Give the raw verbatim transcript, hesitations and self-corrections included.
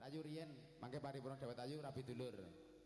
Ayu riyen mangke paripurna dawet ayu rabi dulur